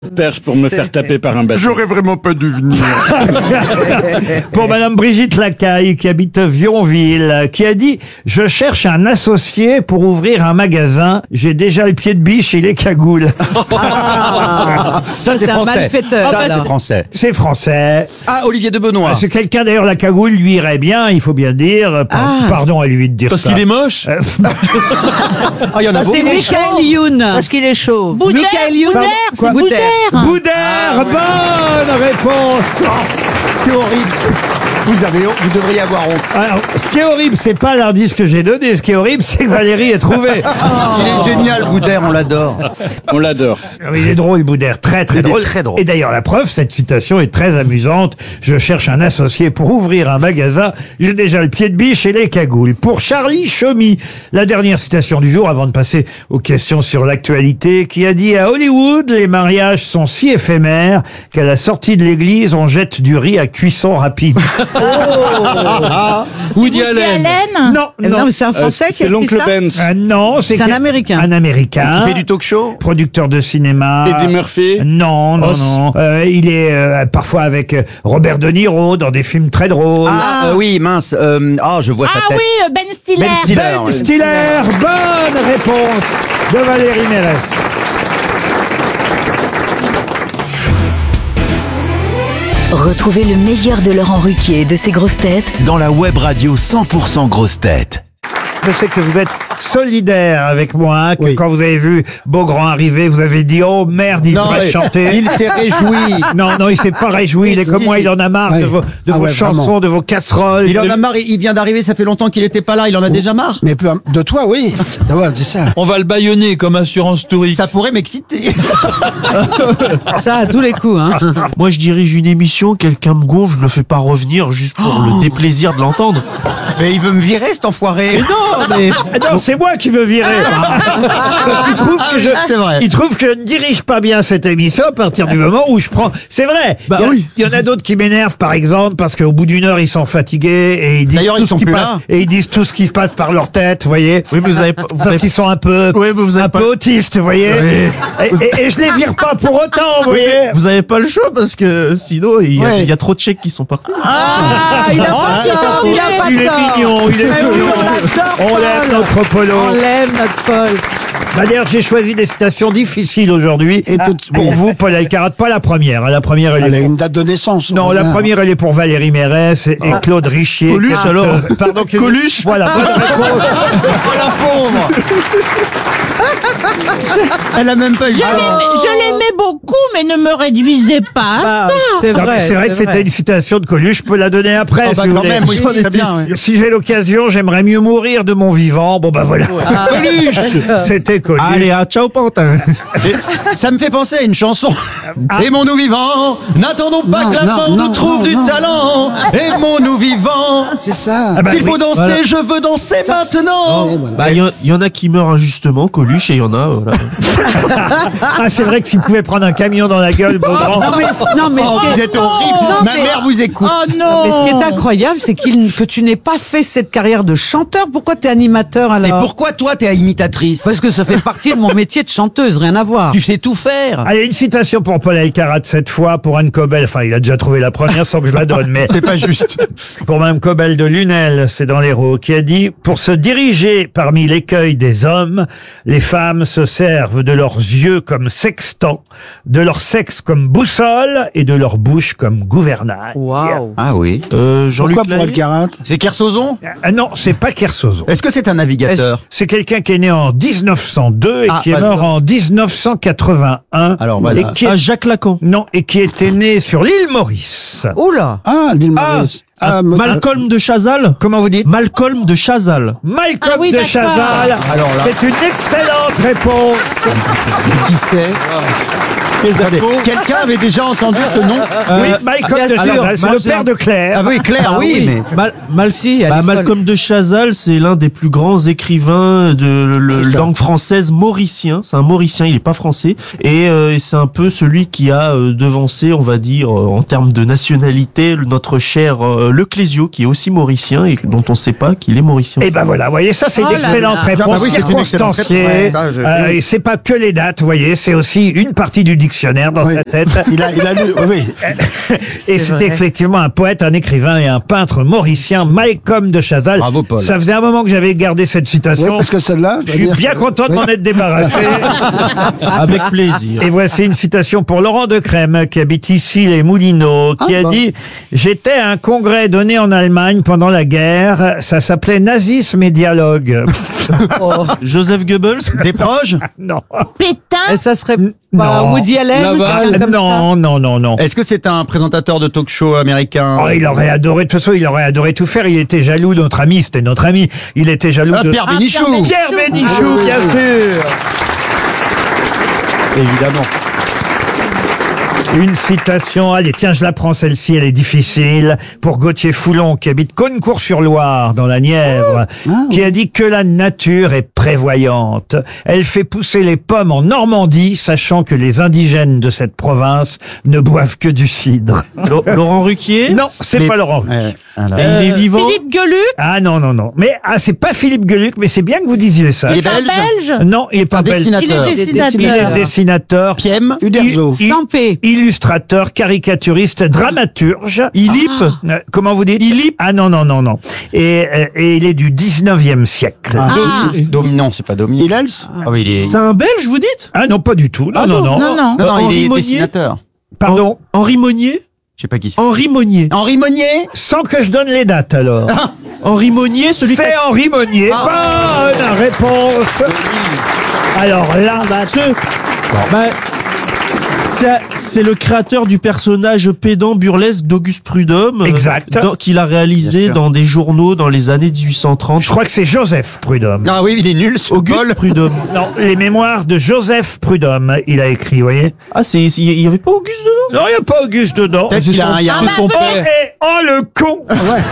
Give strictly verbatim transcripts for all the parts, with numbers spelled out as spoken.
Perche pour me faire taper par un bâton. J'aurais vraiment pas dû venir. Pour Madame Brigitte Lacaille, qui habite Vionville, qui a dit « Je cherche un associé pour ouvrir un magasin. J'ai déjà le pied de biche et les cagoules. Ah, ça c'est un français. malfaiteur. Ça Ah, bah, c'est français. » C'est français. Ah, Olivier de Benoît. C'est quelqu'un, d'ailleurs, la cagoule lui irait bien, il faut bien dire. Par- Ah. Pardon à lui de dire Parce ça. qu'il est moche. Euh, Ah, il y en a beaucoup. C'est Michael Youn. Parce qu'il est chaud. Boudère, Michael Youn. Boudère, Quoi c'est Boudère. Boudère, bonne réponse. C'est horrible. Vous avez, vous devriez avoir honte. Alors, ce qui est horrible, c'est pas l'indice que j'ai donné. Ce qui est horrible, c'est que Valérie ait trouvé. Il est génial, Boudère, on l'adore. On l'adore. Ah oui, il est drôle, Boudère, très très Il est drôle. très drôle. Et d'ailleurs, la preuve, cette citation est très amusante. Je cherche un associé pour ouvrir un magasin. J'ai déjà le pied de biche et les cagoules. Pour Charlie Chomy, la dernière citation du jour, avant de passer aux questions sur l'actualité, qui a dit à Hollywood, les mariages sont si éphémères qu'à la sortie de l'église, on jette du riz à cuisson rapide. Woody Allen. Non, Non, non. mais c'est un Euh, Français qui c'est a écrit l'oncle ça. Benz. Ah, non, c'est C'est un quel- Américain. Un Américain. Il fait du talk show. Producteur de cinéma. Eddie Murphy. Non, non, Oh, non. Euh, il est euh, parfois avec euh, Robert De Niro dans des films très drôles. Ah, euh, oui, mince. Euh, ah, je vois sa Ah tête. oui, euh, Ben Stiller. Ben Stiller. Ben ouais. Stiller, bonne réponse de Valérie Mérès. Retrouvez le meilleur de Laurent Ruquier et de ses grosses têtes dans la web radio cent pour cent grosses têtes. Je sais que vous êtes solidaire avec moi, hein, que Oui. quand vous avez vu Beaugrand arriver, vous avez dit « Oh merde, il pourrait mais chanter ». il s'est réjoui. Non, non, il s'est pas réjoui. Il est comme moi, il en a marre de Ouais. vos, de Ah vos ouais, chansons, vraiment. de vos casseroles. Il en de- a marre, il vient d'arriver, ça fait longtemps qu'il était pas là, il en a déjà marre. Mais peu- de toi, oui. D'abord, c'est ça. On va le bâillonner comme Assurance Touriste. Ça pourrait m'exciter. Ça à tous les coups, hein. Moi, je dirige une émission, quelqu'un me gonfle, je le fais pas revenir juste pour le déplaisir de l'entendre. Mais il veut me virer, cet enfoiré. Non, mais Ah non, c'est moi qui veux virer. Parce qu'il trouve que je, C'est vrai. il trouve que je ne dirige pas bien cette émission à partir du moment où je prends. C'est vrai. Bah il y a- oui. il y en a d'autres qui m'énervent, par exemple, parce qu'au bout d'une heure ils sont fatigués et ils disent D'ailleurs, tout ils ce sont qui plus passe, là. et ils disent tout ce qui se passe par leur tête, vous voyez. oui, mais vous avez pas. vous Parce avez- qu'ils sont un peu, Oui, mais vous avez un pas. peu autistes, vous voyez. Oui. Et, et- et je les vire pas pour autant, vous voyez. Vous avez pas le choix parce que sinon il y, a- Ouais. il y a trop de chèques qui sont partis. Ah, il a pas tort, il a pas Il est tort. mignon, il est Mais oui, mignon. on l'adore, On Paul. l'aime, notre Polo. On l'aime, notre Paul. D'ailleurs, j'ai choisi des citations difficiles aujourd'hui. Et toutes- Pour oui. vous, Paul Alcarat, pas la première. hein. La première, elle Elle a est. une date de naissance. Non, on la va dire. première, elle est pour Valérie Mérès et, et Claude Richier. Coluche, qui est- alors. euh, Pardon, qui- Coluche. Voilà, bonne réponse. Oh la pauvre. Elle a même pas eu. Je l'aimais- je l'aimais beaucoup, mais ne me réduisez pas. Ah, c'est Non, vrai. mais C'est vrai que c'était une citation de Coluche, je peux la donner après. Oh, si bah, vous quand voulez. même, oui, très bien, ouais. Si j'ai l'occasion, j'aimerais mieux mourir de mon vivant. Bon, bah voilà. Coluche. C'était Coluche. Allez, ah, ciao Pantin. Et ça me fait penser à une chanson. Aimons-nous vivants, n'attendons pas Non, que la non, mort non, nous trouve non, du non. talent. Aimons-nous vivants. C'est ça. Ah bah S'il oui. faut danser, Voilà. je veux danser maintenant. Ouais, voilà. Bah, il y, en- il y en a qui meurent injustement, Coluche, et il y en a. Voilà. Ah, c'est vrai que s'il pouvait prendre un camion dans la gueule, Beaugrand. Non, mais, non, mais Oh, ce qui vous est- êtes horrible. Non, Ma mais- mère vous écoute. Oh non. mais ce qui est incroyable, c'est qu'il, que tu n'aies pas fait cette carrière de chanteur. Pourquoi t'es animateur alors? Et pourquoi toi t'es imitatrice? Parce que ça fait partie de mon métier de chanteuse, rien à voir. Tu sais tout faire. Allez, une citation pour Paul Alcarat cette fois, pour Anne Cobel. Enfin, il a déjà trouvé la première sans que je la donne, mais C'est pas juste. pour Mme Cobel de Lunel, c'est dans l'Hérault, qui a dit « Pour se diriger parmi l'écueil des hommes, les femmes se servent de leurs yeux comme sextant, de leur sexe comme boussole et de leur bouche comme gouvernail. Waouh. Ah oui. Euh, Jean-Luc Pourquoi pour Lahaye. Alcarat? C'est Kersozon? Ah non, c'est pas Kersozon. Est-ce que c'est un navigateur? C'est quelqu'un qui est né en dix-neuf cent deux et Ah, qui est bah, mort non. en dix-neuf cent quatre-vingt-un. Alors, voilà. Et qui est- Ah, Jacques Lacan. Non, et qui était né sur l'île Maurice. Oula. Ah, l'île Ah, Maurice. ah, Ah, mo- Malcolm de Chazal. Comment vous dites? Malcolm de Chazal. Malcolm Ah oui, de d'accord. Chazal. Alors là. C'est une excellente réponse. Qui c'est? Attendez, quelqu'un avait déjà entendu ce nom? oui, Malcolm bien de sûr. Chazal, c'est Moi, le j'ai- père de Claire. Ah oui, Claire, Ah oui, oui. mais. Mal, Mal- Si, elle bah, est folle. Malcolm de Chazal, c'est l'un des plus grands écrivains de le- C'est ça. langue française mauricien. C'est un mauricien, il est pas français. Et euh, c'est un peu celui qui a euh, devancé, on va dire, euh, en termes de nationalité, notre cher euh, Le Clésio, qui est aussi mauricien et dont on ne sait pas qu'il est mauricien. Et ben voilà, vous voyez, ça c'est Oh une là excellente là. réponse Ah bah oui, c'est une excellente circonstanciée. réponse. Ouais, ça, je- Euh, et c'est pas que les dates, vous voyez, c'est aussi une partie du dictionnaire dans Oui. sa tête. Il a, il a lu, oui. Et c'était effectivement un poète, un écrivain et un peintre mauricien, Malcolm de Chazal. Bravo, Paul. Ça faisait un moment que j'avais gardé cette Oui, citation. parce que celle-là. Je suis bien content de m'en être débarrassé. Avec plaisir. Et voici une citation pour Laurent de Crème, qui habite ici les Moulineaux, qui Ah, a bon. dit « J'étais à un congrès donné en Allemagne pendant la guerre. Ça s'appelait Nazisme et dialogue. Joseph Goebbels. Des proches. » Non. Pétain. Et ça serait pas Non. Woody Allen ou Laval. quelqu'un comme Non, non, non, non. Est-ce que c'est un présentateur de talk-show américain? Oh, il aurait adoré, de toute façon, il aurait adoré tout faire. Il était jaloux de notre ami, c'était notre ami. Il était jaloux Ah, de Pierre Ah, Bénichou. Pierre Pierre Bénichou. Bénichou, bien sûr. Évidemment. Une citation, allez, tiens, je la prends celle-ci, elle est difficile, pour Gauthier Foulon, qui habite Caunecourt-sur-Loire, dans la Nièvre, qui a dit que la nature est prévoyante. Elle fait pousser les pommes en Normandie, sachant que les indigènes de cette province ne boivent que du cidre. Lo- Laurent Ruquier. Non, c'est Les- pas Laurent. Ouais, voilà. Et il est vivant. Philippe Gueluc. Ah non, non, non. Mais ah, c'est pas Philippe Gueluc, mais c'est bien que vous disiez ça. Il est Un belge. belge. Non, il est pas Un belge. Il est dessinateur. Il est dessinateur. dessinateur. Piem. Uderzo. Il- Stampé. Illustrateur, caricaturiste, dramaturge. Ilip. Euh, comment vous dites Ilip. Ah non, non, non, non. Et, euh, et il est du dix-neuvième siècle. Ah, Ah. Dom, non, c'est pas Domi. Hillels. Ah oui, il est. C'est un Belge, vous dites? non, pas du tout. Non, Ah non, non, non. Non, non. Non, non, Henri il est Monnier. dessinateur. Pardon. Henri Monnier. Je sais pas qui c'est. Henri Monnier. Henri Monnier. Sans que je donne les dates, alors. Henri Monnier, celui qui C'est Henri Monnier. Bonne réponse. Alors là, Ce- bah, c'est- c'est le créateur du personnage pédant burlesque d'Auguste Prudhomme. euh, Exact. dans- qu'il a Bien réalisé sûr. dans des journaux dans les années dix-huit cent trente. je crois que c'est Joseph Prudhomme. Ah oui, il est nul, ce Auguste Paul. Prudhomme. Non, les mémoires de Joseph Prudhomme, il a écrit, vous voyez. Ah, c'est, il y avait pas Auguste dedans? Non, il n'y a pas Auguste dedans. Peut-être qu'il a un, il y a un- C'est son père. Et oh le con.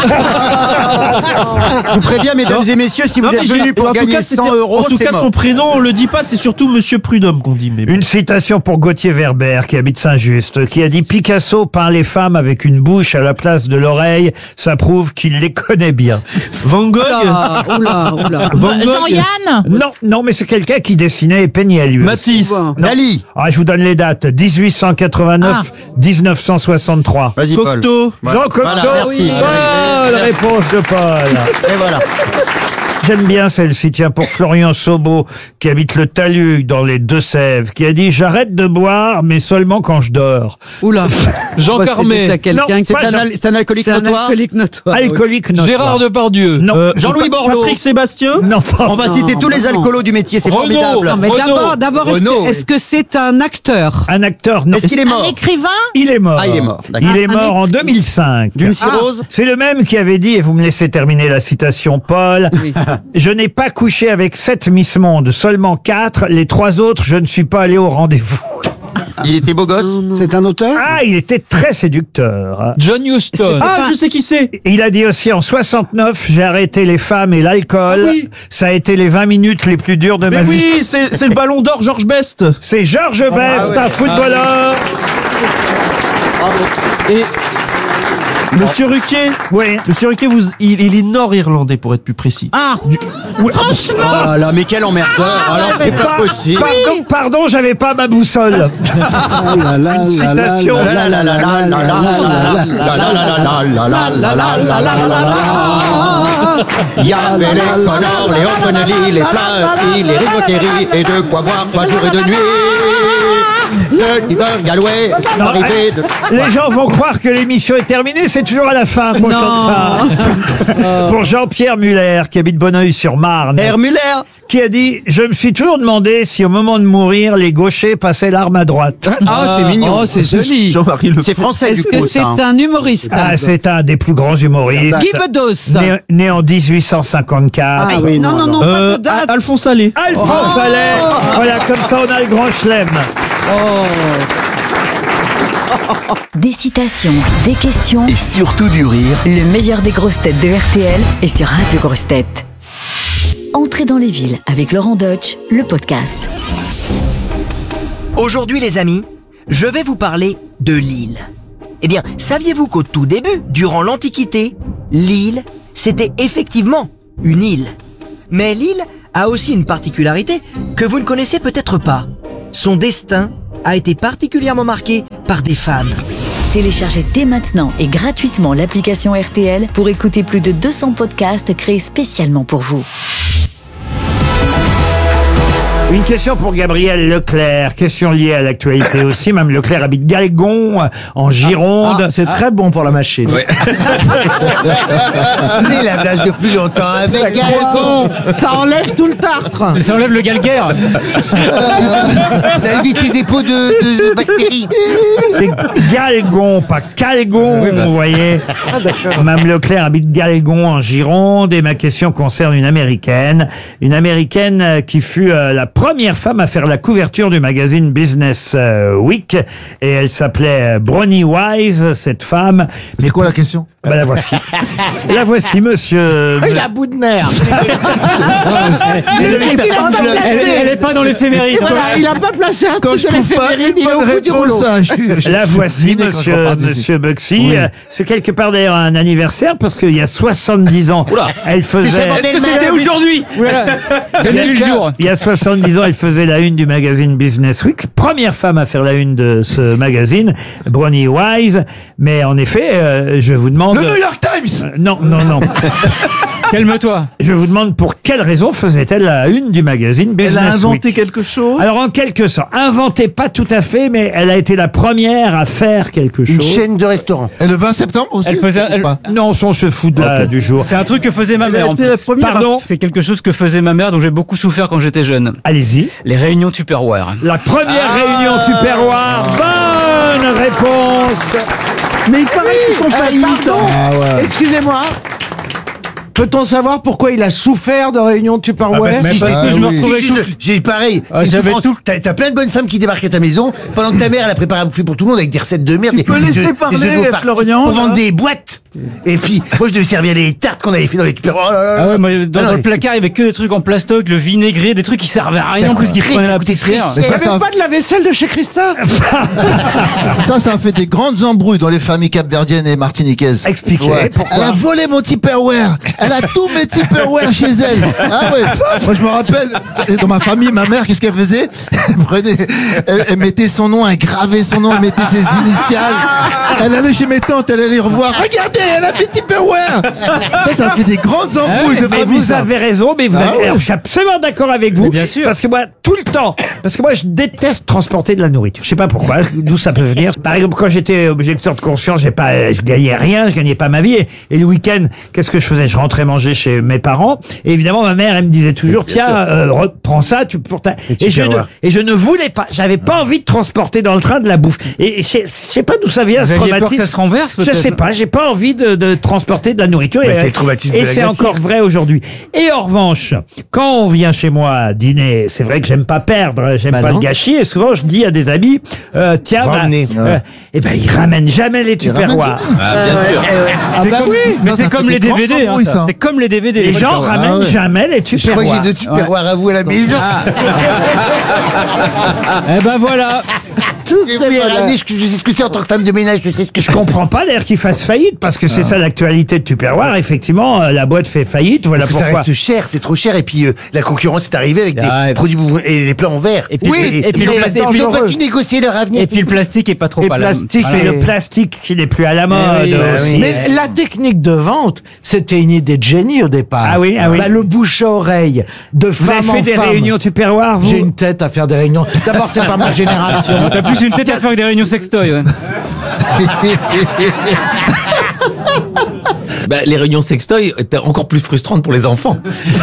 Je vous préviens, mesdames et messieurs, si vous Non, mais êtes j'ai- venus pour en tout gagner cas, cent c'était- euros, En tout c'est cas, mort. son prénom, on le dit pas, c'est surtout Monsieur Prudhomme qu'on dit. Mais bon. Une citation pour Gauthier Verber, qui habite Saint-Just, qui a dit « Picasso peint les femmes avec une bouche à la place de l'oreille, ça prouve qu'il les connaît bien. Van Gogh. Ah, oula, oula. Van Gogh. Jean-Yann. » Non, non, mais c'est quelqu'un qui dessinait et peignait lui. Matisse. Non. Dali. Ah, je vous donne les dates. dix-huit cent quatre-vingt-neuf, dix-neuf cent soixante-trois. Vas-y, Paul. Cocteau. Voilà. Jean Cocteau, Voilà, merci. bonne réponse de Paul. Et voilà. J'aime bien celle-ci, tiens, pour Florian Sobo, qui habite le Talus, dans les Deux-Sèvres, qui a dit « J'arrête de boire, mais seulement quand je dors. Oula. Jean Bah, c'est Carmet. déjà quelqu'un Non, qui- C'est Pas un, Jean- al- c'est un alcoolique C'est un notoire. alcoolique notoire. » Alcoolique notoire. Gérard Depardieu. Non. Euh, Jean-Louis Pa- Borloo. Patrick Sébastien. Non, On va Non, citer tous les non. alcoolos du métier, c'est Renaud. formidable. Non, mais Renaud. d'abord, d'abord, est-ce Renaud, que- est-ce que c'est un acteur? un acteur, non. Est-ce qu'il est Un mort? écrivain. Il est mort. Ah, il est mort, d'accord. Il est Ah, un mort en deux mille cinq. D'une cirrhose. C'est le même qui avait dit, et vous me laissez terminer la citation, Paul, Oui. je n'ai pas couché avec sept Miss Monde, seulement quatre, les trois autres, je ne suis pas allé au rendez-vous. Il était beau gosse. C'est un auteur. Ah, il était très séducteur. John Huston. Ah, je sais qui c'est. Il a dit aussi en soixante-neuf, j'ai arrêté les femmes et l'alcool. Ah oui. Ça a été les vingt minutes les plus dures de Mais ma vie. oui, c'est c'est le Ballon d'Or Georges Best. C'est Georges Ah Best, ouais. un footballeur. Et Monsieur Ruquier. Oui. Monsieur Ruquier, vous, il, il est nord-irlandais pour être plus précis. Ah. Franchement. Ah là, mais quel emmerdeur. Alors, c'est pas possible. Pardon, pardon, j'avais pas ma boussole. Ah là là Une là là citation. là là là là là là là là là. Il y avait les Connors, les O'Connelly, les Fluffy, les Rigotteri, et de quoi boire trois jours et deux nuits. Le Tiger Galway, Non, arrivé de... Les gens vont croire que l'émission est terminée, c'est toujours à la fin qu'on chante ça. Pour Jean-Pierre Muller, qui habite Bonneuil-sur-Marne, Herr Müller. qui a dit « Je me suis toujours demandé si au moment de mourir, les gauchers passaient l'arme à droite. Ah, c'est mignon. Oh, c'est joli. Jean-Marie Le C'est français, du Est-ce coup, que c'est ça. un humoriste? » Ah, c'est un des plus grands humoristes. Guy Bedos. Né, né en dix-huit cent cinquante-quatre. Ah oui, Non, non, non, Euh, pas de date. Al- Alphonse Allais. Alphonse Allais. Voilà, comme ça on a le grand chelem. Des citations, des questions. Et surtout du rire. Le meilleur des grosses têtes de R T L est sur Radio Grosses Têtes. Entrez dans les villes avec Laurent Deutsch, le podcast. Aujourd'hui les amis, je vais vous parler de Lille. Eh bien, saviez-vous qu'au tout début, durant l'Antiquité, l'île, c'était effectivement une île. Mais l'île a aussi une particularité que vous ne connaissez peut-être pas. Son destin a été particulièrement marqué par des femmes. Téléchargez dès maintenant et gratuitement l'application R T L pour écouter plus de deux cents podcasts créés spécialement pour vous. Une question pour Gabriel Leclerc, question liée à l'actualité aussi. Mme Leclerc habite Galgon, en Gironde. Ah, c'est très bon pour la machine. Ouais. C'est la blague de plus longtemps avec Galgon. Ça enlève tout le tartre. Ça enlève le galguerre. Ça évite les dépôts de, de, de bactéries. C'est Galgon, pas Calgon, Oui, bah. vous voyez. Mme Leclerc habite Galgon, en Gironde, et ma question concerne une Américaine. Une Américaine euh, qui fut euh, la première femme à faire la couverture du magazine Business euh, Week, et elle s'appelait euh, Bronnie Wise, cette femme. C'est quoi la question? Ben, la voici. La voici, monsieur. Il a bout de nerf. Elle, elle est pas dans l'éphéméride. Voilà, il a pas placé un Quand coup je de trouve pas l'éphéméride, une il est au bonne bout du réponse, rouleau. hein, je suis- je La suis voici, vidé quand je monsieur, repars d'ici. monsieur Buxy. Oui. Euh, C'est quelque part d'ailleurs un anniversaire, parce qu'il y a soixante-dix ans, elle faisait... Est-ce que c'était aujourd'hui? Voilà. Donnez-lui le jour. Il y a soixante-dix ans, elle faisait la une du magazine Business Week. Première femme à faire la une de ce magazine, Bronnie Wise. Mais en effet, euh, je vous demande... Le New York Times. Euh, non, non, non. Calme-toi. Je vous demande pour quelle raison faisait-elle la une du magazine Business Elle a inventé Week. quelque chose. Alors en quelque sorte, inventé pas tout à fait, mais elle a été la première à faire quelque chose. Une chaîne de restaurants. Et le vingt septembre aussi. Elle faisait- ou elle- pas Non, on se fout de la- du jour. C'est un truc que faisait ma Elle mère. a en été plus. la première. Pardon. C'est quelque chose que faisait ma mère dont j'ai beaucoup souffert quand j'étais jeune. Allez-y. Les réunions Tupperware. La première réunion Tupperware. Bonne réponse. Mais il paraît qu'ils sont Ah, faillites. pardon. Ah ouais. Excusez-moi. Peut-on savoir pourquoi il a souffert de réunion Tupperware? Ah, bah, Mais parce que je me oui. retrouvais Si, tout- je- J'ai pareil. Ah, C'est j'avais souffrance. tout- T'as t'as plein de bonnes femmes qui débarquent à ta maison pendant que ta mère elle a préparé à bouffer pour tout le monde avec des recettes de merde. Tu des- peux des laisser œufs- des parler, œufs d'eau farcis Florian, pour vendre là. des boîtes. Et puis moi je devais servir les tartes qu'on avait fait dans les Tupperware. Oh là là là. Ah ouais, moi, dans, Ah non, dans le mais- placard, il y avait que des trucs en plastoc, le vinaigre, des trucs qui servaient à rien, en plus qui triste, prenaient la écoutez, poussière. triste. Mais Il n'y ça, ça, avait pas de la vaisselle de chez Christophe. ça, ça a fait des grandes embrouilles dans les familles capverdiennes et martiniquaises. Expliquez, pourquoi Elle a volé mon Tupperware. Elle a tous mes Tupperware chez elle. Ah ouais. Moi, je me rappelle, dans ma famille, ma mère, qu'est-ce qu'elle faisait? Elle prenait, elle, elle mettait son nom, elle gravait son nom, elle mettait ses initiales. Elle allait chez mes tantes, elle allait revoir. Regardez, elle a mes Tupperware. Ça, ça a fait des grandes embrouilles de Mais famille, vous ça. avez raison, mais vous Ah avez... ouais. Alors, je suis absolument d'accord avec vous. Mais bien sûr. Parce que moi, tout le temps, parce que moi, je déteste transporter de la nourriture. Je sais pas pourquoi, d'où ça peut venir. Par exemple, quand j'étais objecteur de conscience, j'ai pas, je gagnais rien, je gagnais pas ma vie. Et, et le week-end, qu'est-ce que je faisais? Je rentrais manger chez mes parents. Et évidemment, ma mère, elle me disait toujours, tiens, euh, reprends ça, tu pour ta... Et je, ne, et je ne voulais pas, j'avais pas envie de transporter dans le train de la bouffe. Et je sais- je sais pas d'où ça vient, Vous ce aviez peur que traumatisme. ça se renverse, Je peut-être? sais pas, j'ai pas envie de, de transporter de la nourriture. Mais et c'est le traumatisme de et la c'est glacière. encore vrai aujourd'hui. Et en revanche, quand on vient chez moi dîner, c'est vrai que j'aime pas perdre, j'aime Bah pas non. le gâchis, et souvent je dis à des amis, euh, tiens, bah, Ramenez. euh, eh ben ils ramènent jamais les Tupperware. C'est bah comme, oui, mais ça, c'est ça comme fait les des grandes D V D. hein, embrouilles, ça. ça. C'est comme les D V D. Les gens Ah ramènent ouais. jamais les Je crois que j'ai Tupperware. deux Tupperware à vous à la maison. Eh ben voilà. Et oui, elle a ramené, je, je sais ce que c'est en tant que femme de ménage, je sais ce que Je comprends pas d'ailleurs qu'ils fassent faillite, parce que c'est ça l'actualité de Tupperware. Effectivement, euh, la boîte fait faillite, voilà Parce que ça pourquoi. reste cher, c'est trop cher. Et puis euh, la concurrence est arrivée avec Ah, des et- produits bourrins- et les plats en verre. Et puis- oui, et puis ils le ont plastique ils ont pas dangereux. su négocier leur avenir. Et puis le plastique est pas trop Et à la plastique, C'est Voilà. le plastique qui n'est plus à la mode oui, bah aussi. oui. Mais la technique de vente, c'était une idée de génie au départ. Ah oui, ah oui. Bah, le bouche à oreille, de Vous avez femme fait en des femme. réunions Tupperware, vous? J'ai une tête à faire des réunions. D'abord, c'est pas ma génération. T'as plus une tête à faire que des réunions sextoy. Ouais. Bah, les réunions sextoy étaient encore plus frustrantes pour les enfants.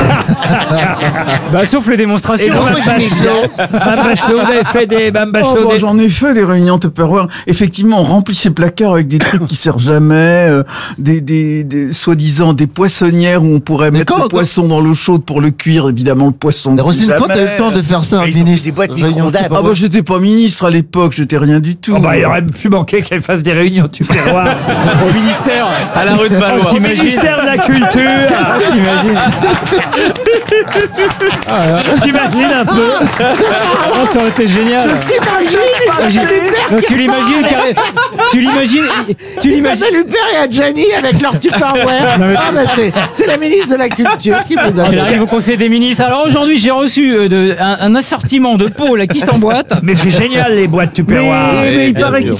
Bah sauf les Et démonstrations. vous, Mme Bachelot, Mme Bachelot, vous avez fait des... Mme Oh, Bachelot, bah, des- j'en ai fait des réunions Tupperware. Effectivement, on remplit ses placards avec des trucs qui servent jamais, euh, des, des, des soi-disant des poissonnières où on pourrait mettre quand- le quand- poisson dans l'eau chaude pour le cuire. Évidemment, le poisson. Mais Roselyne, cuit quand t'as eu jamais. le temps de faire ça, Ils ont ministre? des boîtes Réunion micro-ondables. Ah bah j'étais pas ministre à l'époque, j'étais rien du tout. Oh bah, il aurait pu manquer qu'elle fasse des réunions Tupperware. Au ministère. À la rue de Valois. au ministère de la Culture. T'imagines un peu? Oh, ça aurait été génial. Donc tu l'imagines, carré- tu l'imagines, tu l'imagines. Isabelle Huppert et Adjani avec leur Tupperware. Non, mais- Ah, bah, c'est, c'est la ministre de la Culture qui les a. Elle arrive au Conseil des ministres. Alors aujourd'hui, j'ai reçu euh, de, un, un assortiment de pots là qui s'emboîtent. Mais c'est génial les boîtes Tupperware. Mais, mais il paraît qu'il